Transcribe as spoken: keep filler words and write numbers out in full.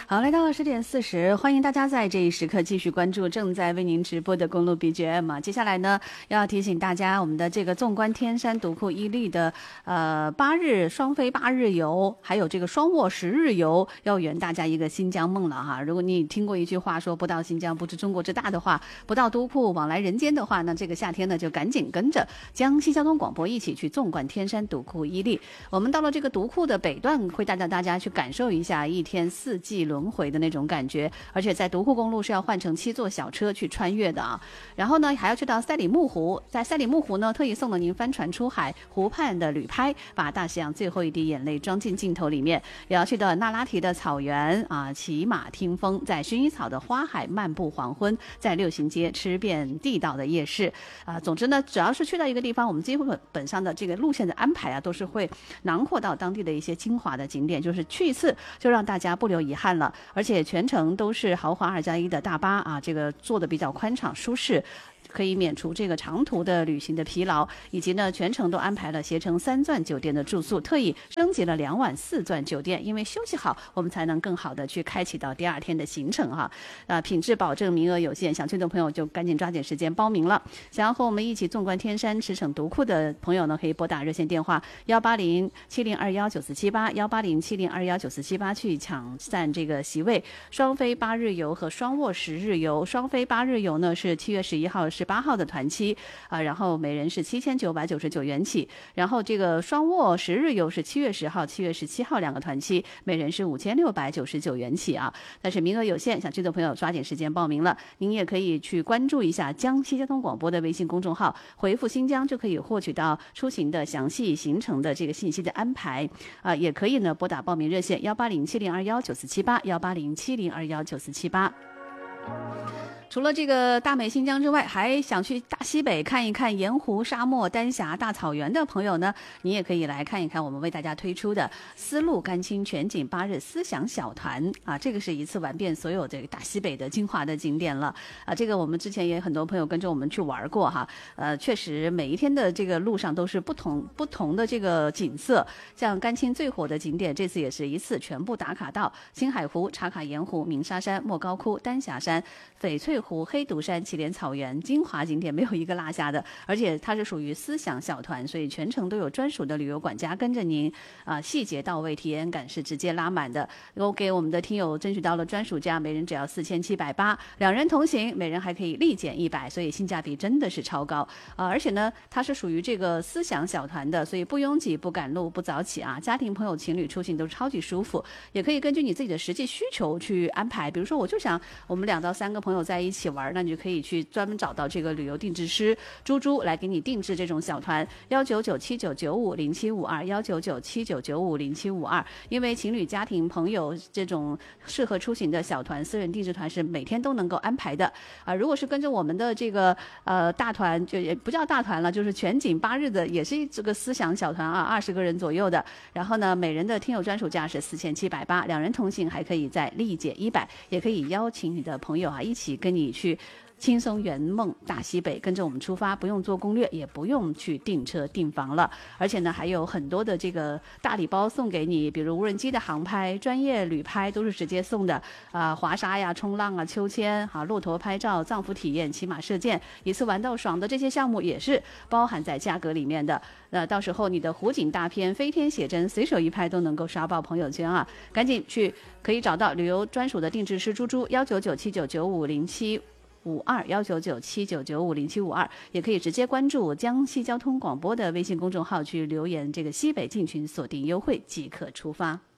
好，来到了十点四十，欢迎大家在这一时刻继续关注正在为您直播的公路 B G M 啊。接下来呢，要提醒大家，我们的这个纵观天山独库伊利的呃八日双飞八日游，还有这个双卧十日游，要圆大家一个新疆梦了哈。如果你听过一句话说不到新疆不知中国之大的话，不到独库往来人间的话，那这个夏天呢就赶紧跟着江西交通广播一起去纵观天山独库伊利。我们到了这个独库的北段，会带着大家去感受一下一天四季轮回的那种感觉，而且在独库公路是要换成七座小车去穿越的啊。然后呢，还要去到赛里木湖，在赛里木湖呢，特意送了您帆船出海，湖畔的旅拍，把大西洋最后一滴眼泪装进镜头里面。也要去到那拉提的草原啊，骑马听风，在薰衣草的花海漫步黄昏，在六行街吃遍地道的夜市啊。总之呢，只要是去到一个地方，我们几乎本上的这个路线的安排啊，都是会囊括到当地的一些精华的景点，就是去一次就让大家不留遗憾了。而且全程都是豪华二加一的大巴啊，这个坐的比较宽敞舒适，可以免除这个长途的旅行的疲劳，以及呢全程都安排了携程三钻酒店的住宿，特意升级了两晚四钻酒店，因为休息好，我们才能更好的去开启到第二天的行程哈。啊，品质保证，名额有限，想去的朋友就赶紧抓紧时间报名了。想要和我们一起纵观天山驰骋独库的朋友呢，可以拨打热线电话幺八零七零二幺九四七八幺八零七零二幺九四七八去抢占这个席位。双飞八日游和双卧十日游，双飞八日游呢是七月十一号十八号的团期啊，然后每人是七千九百九十九元起，然后这个双卧十日游是七月十号七月十七号两个团期，每人是五千六百九十九元起啊。但是名额有限，想去的朋友抓紧时间报名了。您也可以去关注一下江西交通广播的微信公众号，回复新疆就可以获取到出行的详细行程的这个信息的安排啊，也可以呢拨打报名热线幺八零七零二幺九四七八幺八零七零二幺九四七八。除了这个大美新疆之外，还想去大西北看一看盐湖、沙漠、丹霞、大草原的朋友呢，你也可以来看一看我们为大家推出的丝路甘青全景八日思想小团啊，这个是一次玩遍所有这个大西北的精华的景点了啊。这个我们之前也很多朋友跟着我们去玩过哈，呃，确实每一天的这个路上都是不同不同的这个景色，像甘青最火的景点，这次也是一次全部打卡到青海湖、茶卡盐湖、鸣沙山、莫高窟、丹霞山、翡翠湖、黑独山、祁连草原，精华景点没有一个落下的，而且它是属于思想小团，所以全程都有专属的旅游管家跟着您啊，细节到位，体验感是直接拉满的。我给我们的听友争取到了专属价，每人只要四千七百八，两人同行，每人还可以立减一百，所以性价比真的是超高啊！而且呢，它是属于这个思想小团的，所以不拥挤、不赶路、不早起啊，家庭、朋友、情侣出行都超级舒服，也可以根据你自己的实际需求去安排。比如说，我就想我们两到三个朋友在一起玩，那你就可以去专门找到这个旅游定制师猪猪来给你定制这种小团，幺九九七九九五零七五二幺九九七九九五零七五二。因为情侣、家庭、朋友这种适合出行的小团、私人定制团是每天都能够安排的啊。如果是跟着我们的这个呃大团，就也不叫大团了，就是全景八日的，也是这个思想小团啊，二十个人左右的。然后呢，每人的听友专属价是四千七百八，两人同行还可以再立减一百，也可以邀请你的朋友啊一起跟你去轻松圆梦大西北，跟着我们出发，不用做攻略，也不用去订车订房了。而且呢，还有很多的这个大礼包送给你，比如无人机的航拍、专业旅拍都是直接送的啊、呃，滑沙呀、冲浪啊、秋千啊、骆驼拍照、藏服体验、骑马射箭，一次玩到爽的这些项目也是包含在价格里面的。那到时候你的湖景大片、飞天写真，随手一拍都能够刷爆朋友圈啊！赶紧去，可以找到旅游专属的定制师猪猪，幺九九七九九五零七五二幺九九七九九五零七五二，也可以直接关注江西交通广播的微信公众号去留言这个西北进群锁定优惠即可出发。